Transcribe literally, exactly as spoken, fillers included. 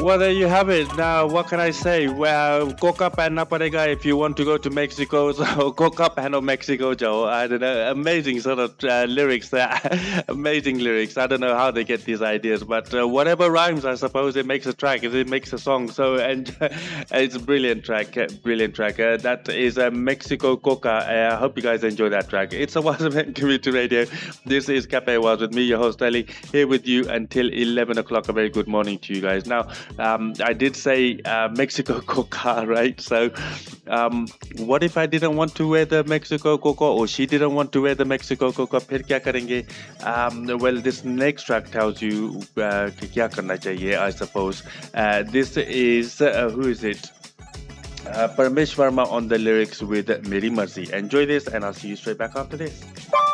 Well, there you have it. Now, what can I say? Well, coca panna parega if you want to go to Mexico. So, coca panna Mexico, Joe. I don't know. Amazing sort of uh, lyrics there. Amazing lyrics. I don't know how they get these ideas, but uh, whatever rhymes, I suppose it makes a track. It makes a song. So, and it's a brilliant track. uh, Brilliant track. Uh, that is uh, Mexico Coca. Uh, I hope you guys enjoy that track. It's a Wasserman Community Radio. This is Cafe Was with me, your host Ali, here with you until eleven o'clock. A very good morning to you guys. Now, um, I did say uh, Mexico Coca, right? So, um, what if I didn't want to wear the Mexico Coca, or she didn't want to wear the Mexico Coca? फिर क्या करेंगे? Um, well, this next track tells you uh, कि क्या करना चाहिए, I suppose. Uh, this is uh, who is it? Uh, Parmesh Verma on the lyrics with Meri Marzi. Enjoy this, and I'll see you straight back after this.